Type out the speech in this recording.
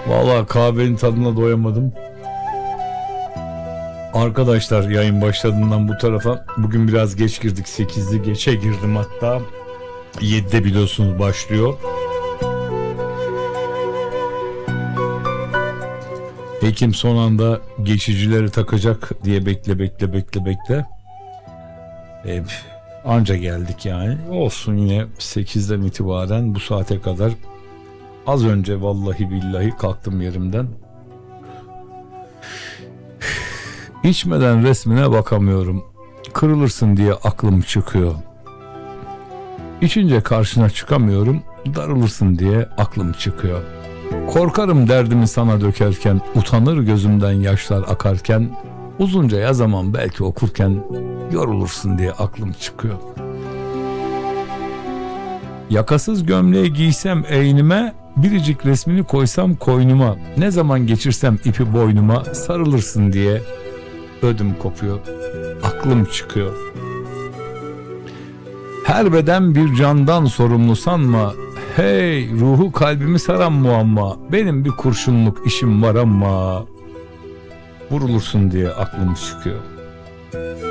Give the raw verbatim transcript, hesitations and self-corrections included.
Vallahi kahvenin tadına doyamadım. Arkadaşlar yayın başladığından bu tarafa bugün biraz geç girdik. sekizde geçe girdim hatta. yedide biliyorsunuz başlıyor. Ekim son anda geçicileri takacak diye bekle bekle bekle bekle. E, anca geldik yani. Olsun, yine sekizden itibaren bu saate kadar. Az önce vallahi billahi kalktım yerimden. İçmeden resmine bakamıyorum. Kırılırsın diye aklım çıkıyor. İçince karşına çıkamıyorum. Darılırsın diye aklım çıkıyor. Korkarım derdimi sana dökerken, utanır gözümden yaşlar akarken, uzunca yazamam belki okurken, yorulursun diye aklım çıkıyor. Yakasız gömleği giysem eynime, biricik resmini koysam koynuma, ne zaman geçirsem ipi boynuma, sarılırsın diye ödüm kopuyor, aklım çıkıyor. Her beden bir candan sorumlu sanma, hey ruhu kalbimi saran muamma, benim bir kurşunluk işim var ama, vurulursun diye aklım çıkıyor.